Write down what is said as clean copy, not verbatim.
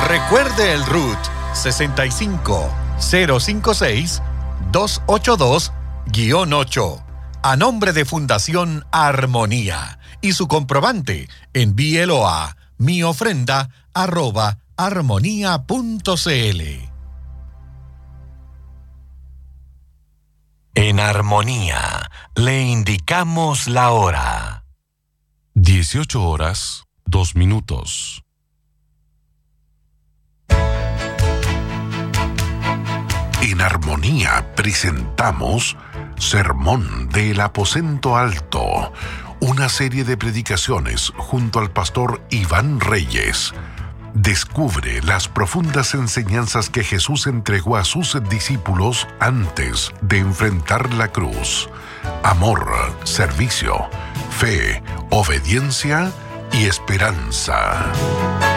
Recuerde el RUT 65-056-282-8 a nombre de Fundación Armonía y su comprobante, envíelo a miofrenda@armonía.cl. En Armonía le indicamos la hora. 18:02. En Armonía presentamos Sermón del Aposento Alto, una serie de predicaciones junto al pastor Iván Reyes. Descubre las profundas enseñanzas que Jesús entregó a sus discípulos antes de enfrentar la cruz. Amor, servicio, fe, obediencia y esperanza.